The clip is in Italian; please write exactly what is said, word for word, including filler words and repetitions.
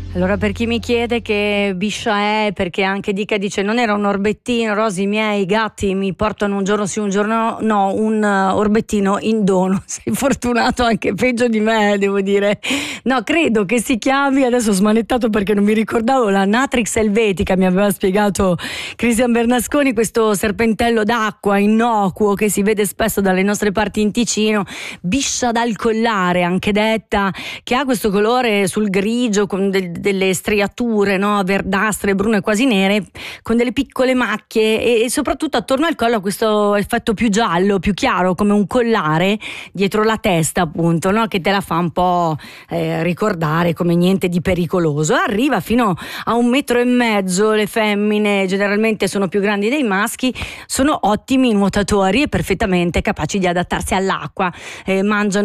Allora, per chi mi chiede che biscia è, perché anche Dica dice non era un orbettino, Rosi, i miei gatti mi portano un giorno sì un giorno no, un uh, orbettino in dono. Sei fortunato, anche peggio di me, devo dire. No, credo che si chiami, adesso ho smanettato perché non mi ricordavo, la Natrix Helvetica, mi aveva spiegato Cristian Bernasconi, questo serpentello d'acqua innocuo che si vede spesso dalle nostre parti in Ticino, biscia dal collare anche detta, che ha questo colore sul grigio con del delle striature, no? Verdastre, brune, quasi nere, con delle piccole macchie e, e soprattutto attorno al collo ha questo effetto più giallo, più chiaro, come un collare dietro la testa, appunto, no? Che te la fa un po' eh, ricordare come niente di pericoloso. Arriva fino a un metro e mezzo, le femmine generalmente sono più grandi dei maschi, sono ottimi nuotatori e perfettamente capaci di adattarsi all'acqua, eh, mangiano